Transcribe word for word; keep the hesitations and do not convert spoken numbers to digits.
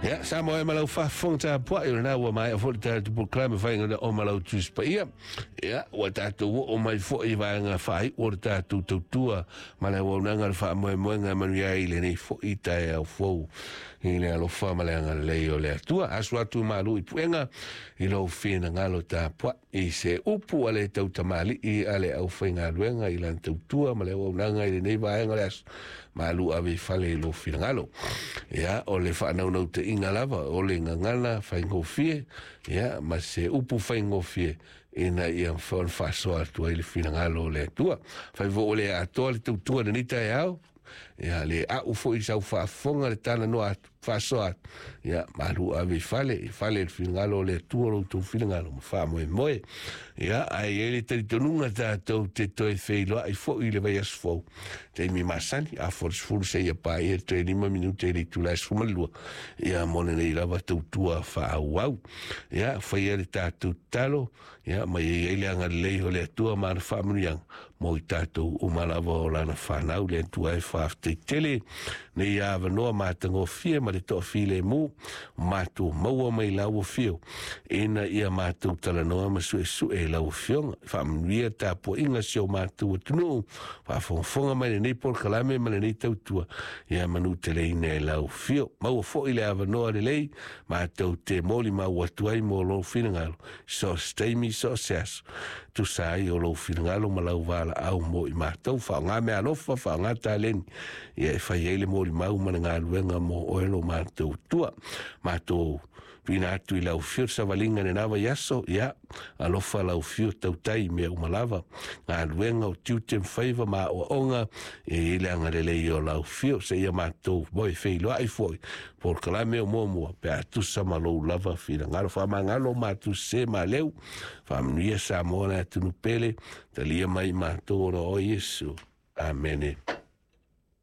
Ja, samo e malau whafonta pua i rana ua mai a fo ta tu proklame whainga o malau tus pa ia. Ja, ua tātou o mai fo i vanga whai o tātou tautua ma le waunanga wha moe moenga manuia i le nei fo i tae au fou i le alofa ma le anga lei o le atua asu atu malu i puenga i lau whina ngalo tā pua i se upu ale tau tamali i ale au whainga luenga i lan tautua ma le waunanga i le nei vaenga le asu malu ave fale i lo whina ngalo. Ja, o le whanau nau te inga lava o le ngangana whaingo fie ja, ma se upu whaingo fie ina i am whaon whasoa atua i le whina ngalo le atua whaivo o le atoa le tautua na nita e au ja, le au fo i sau whaafonga le tana no atu whasoa atu ja, malu ave fale fale le whina ngalo le atua lo tau whina ngalo ma wha moe moe ja, ai e le taritonunga tātou te toe wheiloa i fo i le vai as fo te mi masani a force furu se ia pa e te lima minute le tu la sumalua ia mone nei lava tautua wha au au ia whai e le tātou talo ia mai e le anga lei ho le atua ma na wha manuiang mo i tātou o malava o lana whanau le atua e whaafte tele nei a wanoa mātango fia ma le toa file mu mātou maua mai lau o fio ena ia mātou talanoa ma su e su e lau fionga wha manuia tāpua inga sio mātou atunu wha fonga mai nei por kalame ma nei tautua ia manu te lei nei lau fio maua fo i le avanoa le lei mātou te moli mau atuai mo lo finangalo so steimi so seas tu sai o lo finangalo ma lau vala au mo i mātou wha ngā mea lofa wha ngā tāleni ia e whai eile moli mau mana ngā luenga mo oelo mātou tua mātou pina atu i lau fio sa walinga ne nawa yaso ia alofa lau fio tautai mea umalava ngā luenga o tiutem whaiva ma o onga e ile anga lelei o lau fio se ia mātou boi wheilo ai foi por kalame o momua pe atu sa malou lava whina ngaro wha ma ngalo mātou se ma leu wha mnuia sa mona atu nupele talia mai mātou o o Yesu. Amen.